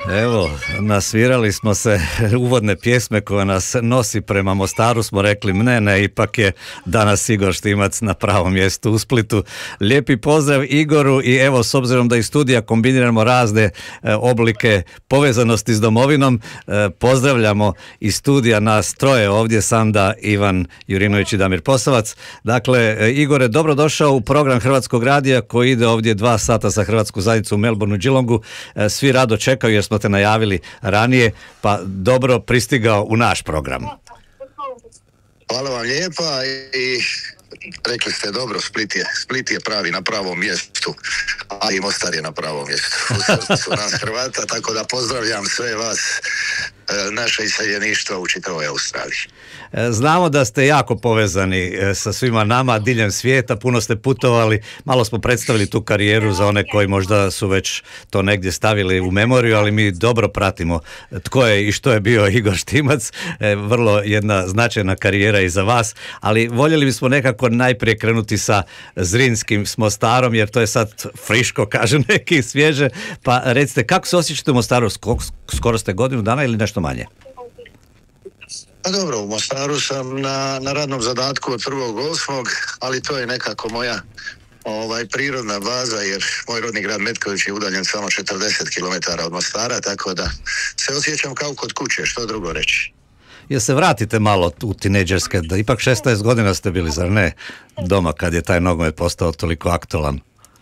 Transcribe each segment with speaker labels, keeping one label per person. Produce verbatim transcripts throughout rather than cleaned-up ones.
Speaker 1: Evo, nasvirali smo se uvodne pjesme koja nas nosi prema Mostaru, smo rekli ne, ne, ipak je danas Igor Štimac na pravom mjestu u Splitu. Lijepi pozdrav Igoru i evo, s obzirom da iz studija kombiniramo razne e, oblike povezanosti s domovinom, e, pozdravljamo iz studija nas troje ovdje, Sanda, Ivan Jurinović i Damir Posavac. Dakle, e, Igore, dobrodošao u program Hrvatskog radija koji ide ovdje dva sata sa Hrvatsku zajednicu u Melbourneu, Geelongu. E, svi rado čekaju jer smo te najavili ranije, pa dobro pristigao u naš program.
Speaker 2: Hvala vam lijepa i rekli ste dobro, Split je, Split je pravi na pravom mjestu, a i Mostar je na pravom mjestu. U srcu nas Hrvata, tako da pozdravljam sve vas, naše iseljeništvo u čitavoj Australiji.
Speaker 1: Znamo da ste jako povezani sa svima nama diljem svijeta, puno ste putovali, malo smo predstavili tu karijeru za one koji možda su već to negdje stavili u memoriju, ali mi dobro pratimo tko je i što je bio Igor Štimac, vrlo jedna značajna karijera i za vas, ali voljeli bismo nekako najprije krenuti sa Zrinskim, s Mostarom, jer to je sad friško, kaže neki, svježe, pa recite kako se osjećate u Mostaru, skoro ste godinu dana ili nešto manje?
Speaker 2: Pa dobro, u Mostaru sam na, na radnom zadatku od prvog osmog, ali to je nekako moja ovaj, prirodna baza, jer moj rodni grad Metković je udaljen samo četrdeset kilometara od Mostara, tako da se osjećam kao kod kuće, što drugo reći.
Speaker 1: Jel se vratite malo u tinejdžerske, da ipak šesnaest godina ste bili, zar ne, doma kad je taj nogomet postao toliko aktualan?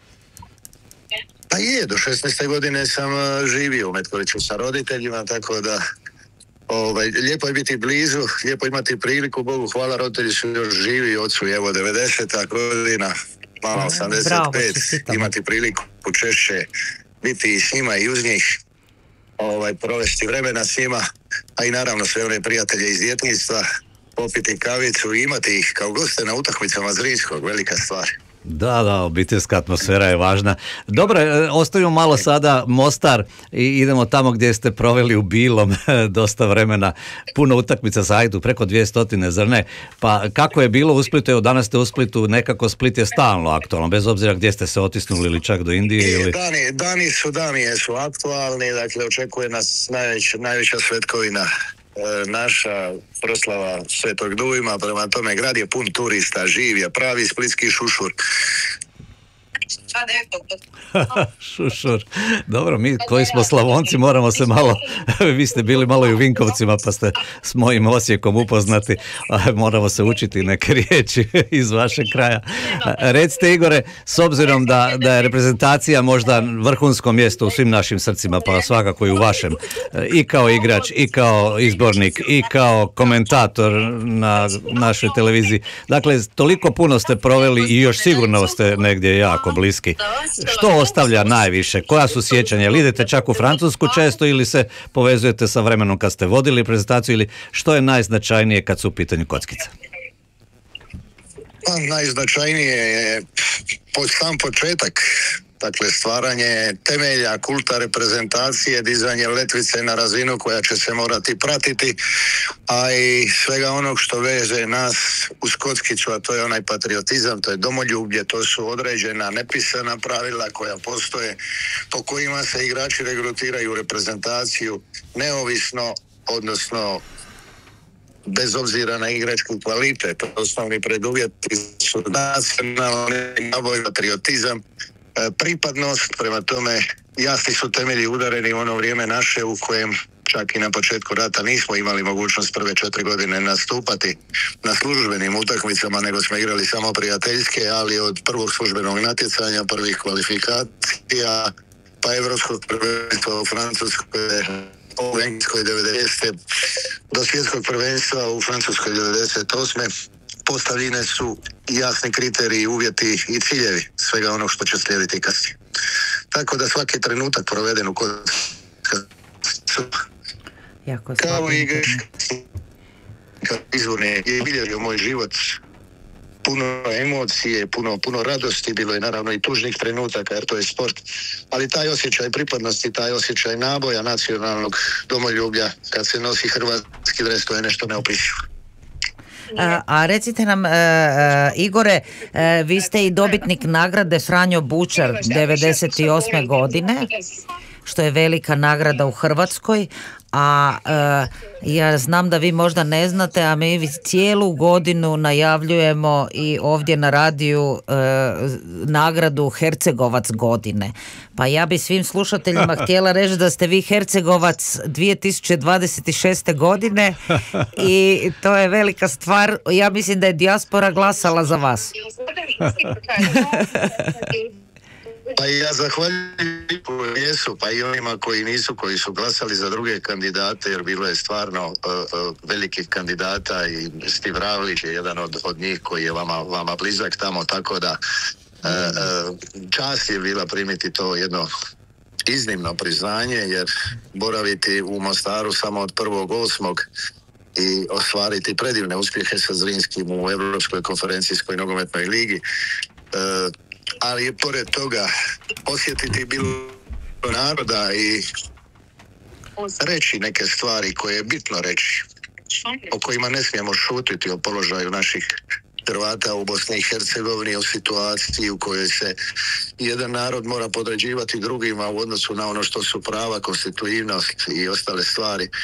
Speaker 2: Pa je, do šesnaeste godine sam živio u Metkoviću sa roditeljima, tako da Ovaj, lijepo je biti blizu, lijepo imati priliku, Bogu hvala, roditelji su još živi, ocu je evo devedeseta godina, mama osamdeset pet, Bravo, imati priliku češće biti s njima i uz njih, ovaj, provesti vremena s njima, a i naravno sve one prijatelje iz djetinjstva, popiti kavicu i imati ih kao goste na utakmicama Zrinskog, velika stvar.
Speaker 1: Da, da, obiteljska atmosfera je važna. Dobro, ostavimo malo sada Mostar i idemo tamo gdje ste proveli u Bilom dosta vremena, puno utakmica za Hajdu, preko dvjesto, zar ne? Pa kako je bilo u Splitu? Evo danas ste u Splitu, nekako Split je stalno aktualan, bez obzira gdje ste se otisnuli ili čak do Indije. Ili...
Speaker 2: Dani, dani su dani su aktualni, dakle očekuje nas najveć, najveća svetkovina. Naša proslava Svetog Dujma, prema tome grad je pun turista, živ je, pravi splitski šušur.
Speaker 1: Šušur. Dobro, mi koji smo Slavonci moramo se malo, vi ste bili malo i u Vinkovcima pa ste s mojim Osijekom upoznati, moramo se učiti neke riječi iz vašeg kraja. Recite Igore, s obzirom da, da je reprezentacija možda vrhunsko mjesto u svim našim srcima, pa svakako i u vašem, i kao igrač, i kao izbornik, i kao komentator na našoj televiziji, dakle toliko puno ste proveli i još sigurno ste negdje jako bliski. Što ostavlja najviše? Koja su sjećanja? Ili idete čak u Francusku često ili se povezujete sa vremenom kad ste vodili prezentaciju ili što je najznačajnije kad su u pitanju kockice?
Speaker 2: Pa, najznačajnije je sam početak. Dakle, stvaranje temelja, kulta reprezentacije, dizanje letvice na razinu koja će se morati pratiti, a i svega onog što veže nas uz kockicu, a to je onaj patriotizam, to je domoljublje, to su određena nepisana pravila koja postoje, po kojima se igrači regrutiraju u reprezentaciju, neovisno, odnosno bez obzira na igrački kvalitet. Osnovni preduvjeti su nacionalni naboj, patriotizam, pripadnost, prema tome jasni su temelji udareni u ono vrijeme naše u kojem čak i na početku rata nismo imali mogućnost prve četiri godine nastupati na službenim utakmicama, nego smo igrali samo prijateljske, ali od prvog službenog natjecanja, prvih kvalifikacija, pa evropskog prvenstva u Francuskoj, u Engleskoj devedesete do svjetskog prvenstva u Francuskoj devedeset osme postavljene su jasni kriteriji, uvjeti i ciljevi svega onog što će slijediti kasnije. Tako da svaki trenutak proveden u kockicu kao i izvorni je bilježio moj život, puno emocije, puno, puno radosti, bilo je naravno i tužnih trenutaka jer to je sport, ali taj osjećaj pripadnosti, taj osjećaj naboja nacionalnog domoljublja kad se nosi hrvatski dres, to je nešto neopisivo.
Speaker 3: A, a recite nam, e, e, Igore, e, vi ste i dobitnik nagrade Franjo Bučar devedeset osme godine. što je velika nagrada u Hrvatskoj, a e, ja znam da vi možda ne znate, a mi cijelu godinu najavljujemo i ovdje na radiju e, nagradu Hercegovac godine. Pa ja bi svim slušateljima htjela reći da ste vi Hercegovac dvije tisuće dvadeset šeste godine i to je velika stvar. Ja mislim da je dijaspora glasala za vas.
Speaker 2: Pa ja zahvaljujem jesu, pa i onima koji nisu, koji su glasali za druge kandidate, jer bilo je stvarno uh, uh, velikih kandidata i Stiv Ravlić je jedan od, od njih koji je vama, vama blizak tamo, tako da uh, uh, čast je bila primiti to jedno iznimno priznanje, jer boraviti u Mostaru samo od prvog osmog i ostvariti predivne uspjehe sa Zrinskim u Europskoj konferencijskoj nogometnoj ligi, uh, ali je pored toga osjetiti bilo naroda i reći neke stvari koje je bitno reći, o kojima ne smijemo šutiti, o položaju naših Hrvata u Bosni i Hercegovini, o situaciji u kojoj se jedan narod mora podređivati drugima u odnosu na ono što su prava, konstitutivnost i ostale stvari. E,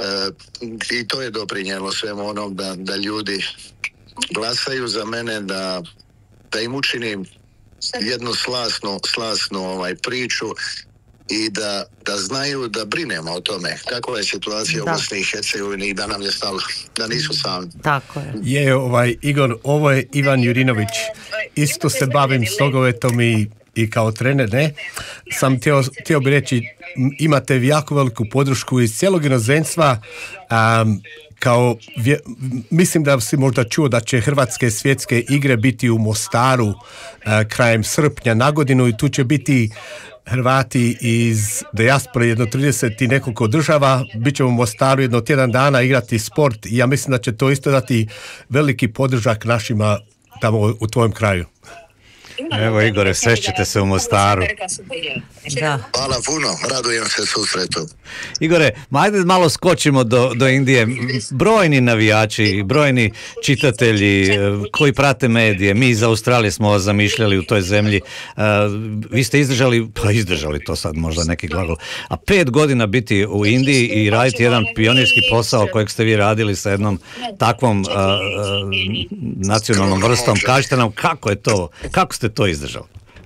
Speaker 2: I to je doprinijelo svemu onom da, da ljudi glasaju za mene, da, da im učinim jednu slasnu, slasnu ovaj, priču i da, da znaju da brinemo o tome kakva je situacija da. u Bosni i Hercegovini i da nam je stalo, da nisu sami.
Speaker 3: Tako je.
Speaker 4: Je, ovaj, Igor, ovo je Ivan Jurinović. Isto se bavim s nogometom i, i kao trener, ne? Sam htio, htio bi reći, imate jako veliku podršku iz cijelog inozemstva. Um, Kao, vje, mislim da si možda čuo da će Hrvatske svjetske igre biti u Mostaru uh, krajem srpnja na godinu i tu će biti Hrvati iz dijaspore, jedno trideset i nekoliko država. Biće u Mostaru jedno tjedan dana igrati sport i ja mislim da će to isto dati veliki podržak našima tamo u tvojem kraju.
Speaker 1: Evo Igore, srećete se u Mostaru.
Speaker 3: Da.
Speaker 2: Hvala puno, radujem se susretu.
Speaker 1: Igore, ajde malo skočimo do, do Indije. Brojni navijači, brojni čitatelji koji prate medije, mi iz Australije smo vas zamišljali u toj zemlji. Uh, vi ste izdržali, pa izdržali to sad možda neki glagol, a pet godina biti u Indiji i raditi jedan pionirski posao kojeg ste vi radili sa jednom takvom uh, uh, nacionalnom vrstom. Kažite nam kako je to, kako ste to izdržali?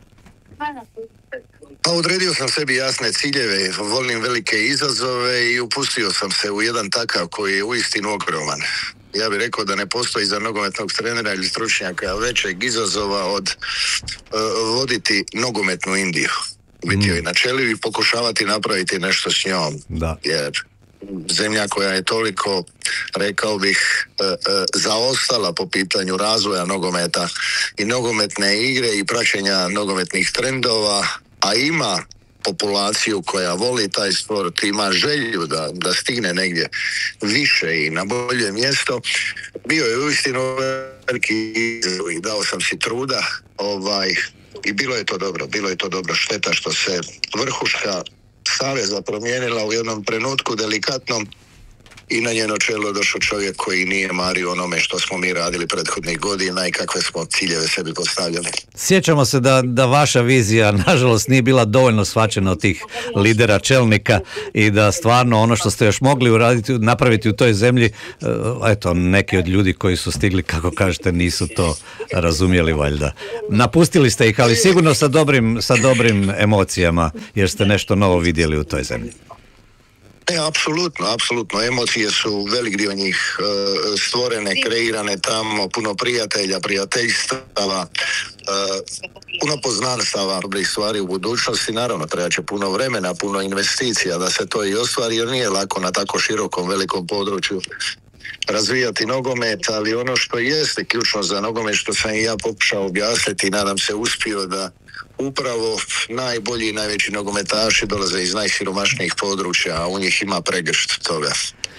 Speaker 2: Pa odredio sam sebi jasne ciljeve, volim velike izazove i upustio sam se u jedan takav koji je uistinu ogroman. Ja bih rekao da ne postoji za nogometnog trenera ili stručnjaka većeg izazova od uh, voditi nogometnu Indiju. Biti joj na čelu i pokušavati napraviti nešto s njom.
Speaker 1: Da.
Speaker 2: Jer zemlja koja je toliko, rekao bih, e, e, zaostala po pitanju razvoja nogometa i nogometne igre i praćenja nogometnih trendova, a ima populaciju koja voli taj sport, ima želju da, da stigne negdje više i na bolje mjesto, bio je uistinu veliki izazov i dao sam si truda ovaj, i bilo je to dobro, bilo je to dobro. Šteta što se vrhuška saveza promijenila u jednom trenutku delikatnom i na njeno čelo došao čovjek koji nije mario onome što smo mi radili prethodnih godina i kakve smo ciljeve sebi postavljali.
Speaker 1: Sjećamo se da, da vaša vizija nažalost nije bila dovoljno shvaćena od tih lidera, čelnika i da stvarno ono što ste još mogli uraditi, napraviti u toj zemlji, eto, neki od ljudi koji su stigli, kako kažete, nisu to razumjeli valjda. Napustili ste ih, ali sigurno sa dobrim, sa dobrim emocijama, jer ste nešto novo vidjeli u toj zemlji.
Speaker 2: Ne, apsolutno, apsolutno. Emocije su velik dio njih e, stvorene, kreirane tamo, puno prijatelja, prijateljstava, e, puno poznanstava, dobrih stvari u budućnosti. Naravno, treba će puno vremena, puno investicija da se to i ostvari, jer nije lako na tako širokom, velikom području razvijati nogomet, ali ono što jeste ključno za nogomet, što sam i ja pokušao objasniti, nadam se uspio, da upravo najbolji i najveći nogometaši dolaze iz najsiromašnijih područja, a u njih ima pregršt toga.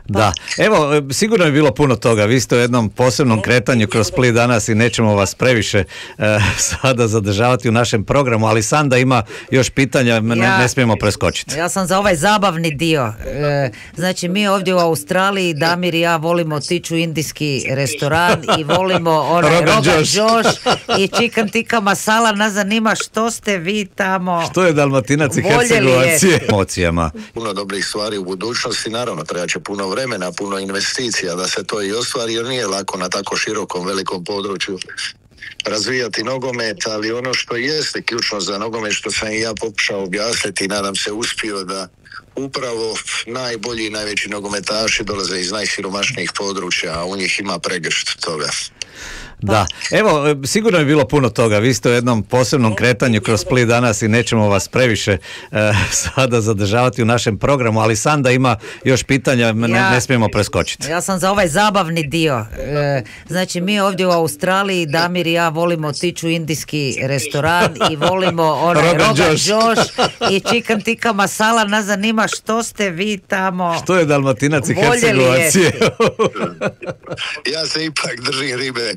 Speaker 1: Da, evo, sigurno je bilo puno toga. Vi ste u jednom posebnom kretanju kroz Split danas i nećemo vas previše e, sada zadržavati u našem programu, ali Sanda ima još pitanja, ne,
Speaker 3: Ja-
Speaker 1: ne smijemo preskočiti.
Speaker 3: Ja sam za ovaj zabavni dio. E, znači mi ovdje u Australiji, Damir i ja volimo otići u indijski restoran i volimo onaj
Speaker 1: Rogan
Speaker 3: Rogan
Speaker 1: Josh.
Speaker 3: Josh i chicken tikka masala. Nas zanima što ste vi tamo.
Speaker 1: Što je Dalmatinac i
Speaker 3: voljeli
Speaker 1: Hercegovac
Speaker 3: jesti.
Speaker 1: je emocijama.
Speaker 2: Puno dobrih stvari u budućnosti, naravno treba će puno vremena, puno investicija da se to i ostvari, jer nije lako na tako širokom, velikom području razvijati nogomet, ali ono što jeste ključno za nogomet, što sam i ja pokušao objasniti i nadam se uspio, da upravo najbolji i najveći nogometaši dolaze iz najsiromašnijih područja, a u njih ima pregršt toga.
Speaker 1: Da, evo, sigurno je bilo puno toga. Vi ste u jednom posebnom kretanju kroz Split danas i nećemo vas previše e, sada zadržavati u našem programu, ali Sanda ima još pitanja, ne,
Speaker 3: Ja-
Speaker 1: ne smijemo preskočiti.
Speaker 3: Ja sam za ovaj zabavni dio. E, znači mi ovdje u Australiji, Damir i ja volimo otići u indijski restoran i volimo onaj
Speaker 1: Rogan
Speaker 3: Rogan
Speaker 1: Josh.
Speaker 3: Josh i chicken tikka masala. Nas zanima što ste vi tamo.
Speaker 1: Što je Dalmatinac i
Speaker 3: voljeli
Speaker 1: Hercegovac je.
Speaker 2: Ja se ipak držim ribe.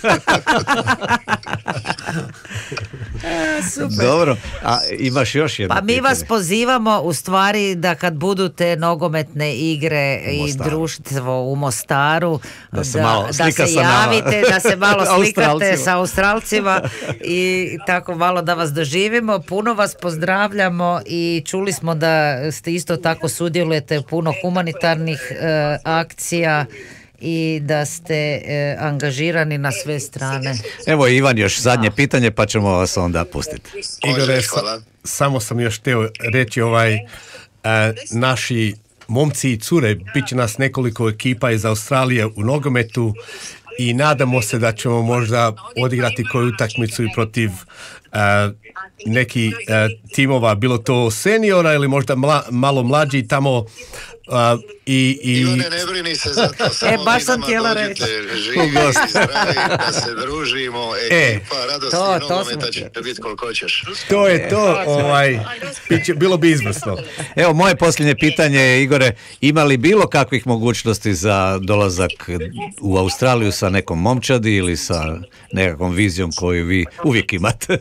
Speaker 3: E, super.
Speaker 1: Dobro, a imaš još jedno
Speaker 3: Pa mi
Speaker 1: pitanje?
Speaker 3: vas pozivamo u stvari da kad budu te nogometne igre
Speaker 1: U
Speaker 3: i
Speaker 1: Mostaru.
Speaker 3: društvo u Mostaru,
Speaker 1: Da se malo
Speaker 3: da
Speaker 1: slika
Speaker 3: se
Speaker 1: sa nama.
Speaker 3: javite, da se malo slikate
Speaker 1: Australcima.
Speaker 3: sa Australcima i tako malo da vas doživimo. Puno vas pozdravljamo i čuli smo da ste isto tako sudjelujete u puno humanitarnih e, akcija i da ste e, angažirani na sve strane.
Speaker 1: Evo Ivan još zadnje pitanje pa ćemo vas onda pustiti.
Speaker 4: Igore,
Speaker 2: Može,
Speaker 4: sa-
Speaker 2: hvala.
Speaker 4: samo sam još htio reći ovaj, e, naši momci i cure, bit će nas nekoliko ekipa iz Australije u nogometu i nadamo se da ćemo možda odigrati koju utakmicu i protiv e, neki e, timova, bilo to seniora ili možda mla- malo mlađi tamo e, i, i
Speaker 2: Ivane, ne brini se za to, samo
Speaker 3: baš
Speaker 2: vi
Speaker 3: sam
Speaker 2: nama
Speaker 3: htjela
Speaker 2: dođite,
Speaker 3: reći.
Speaker 2: živi i zdravi, da se družimo, ekipa, radosti
Speaker 3: to-
Speaker 2: i
Speaker 3: to
Speaker 2: nogometa
Speaker 3: smo-
Speaker 2: će biti koliko hoćeš.
Speaker 4: to je to, ovaj, bit će- bilo bi izvrsno.
Speaker 1: Evo moje posljednje pitanje je, Igore, ima li bilo kakvih mogućnosti za dolazak u Australiju sa nekom momčadi ili sa nekakvom vizijom koju vi uvijek imate?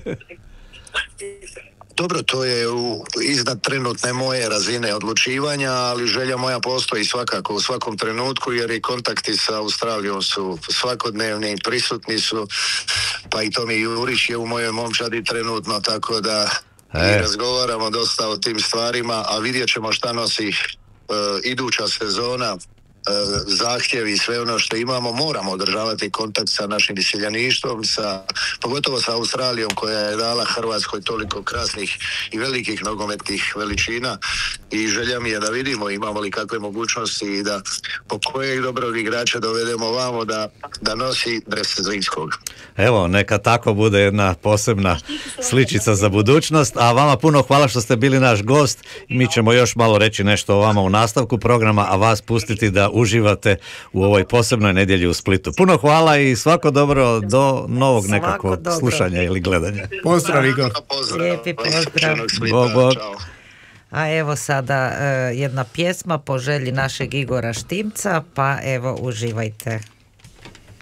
Speaker 2: Dobro, to je u, iznad trenutne moje razine odlučivanja, ali želja moja postoji svakako u svakom trenutku, jer i kontakti sa Australijom su svakodnevni, prisutni su, pa i Tomi Jurić je u mojoj momčadi trenutno, tako da
Speaker 1: E.
Speaker 2: i razgovaramo dosta o tim stvarima, a vidjet ćemo šta nosi e, iduća sezona, e, zahtjevi i sve ono što imamo. Moramo održavati kontakt sa našim iseljeništvom, sa, pogotovo sa Australijom koja je dala Hrvatskoj toliko krasnih i velikih nogometnih veličina, i želja mi je da vidimo imamo li kakve mogućnosti i da po kojeg dobrog igrača dovedemo vamo da, da nosi dres Zrinskog.
Speaker 1: Evo, neka tako bude jedna posebna sličica za budućnost, a vama puno hvala što ste bili naš gost i mi ćemo još malo reći nešto o vama u nastavku programa, a vas pustiti da uživate u ovoj posebnoj nedjelji u Splitu. Puno hvala i svako dobro do novog
Speaker 3: Svako
Speaker 1: nekakvog
Speaker 3: dobro.
Speaker 1: slušanja ili gledanja.
Speaker 4: Pozdrav, Igor.
Speaker 2: Pozdrav.
Speaker 3: Lijepi pozdrav.
Speaker 2: Osjećanog Splita.
Speaker 1: Bog, bog.
Speaker 2: Ćao.
Speaker 3: A evo sada e, jedna pjesma po želji našeg Igora Štimca, pa evo uživajte.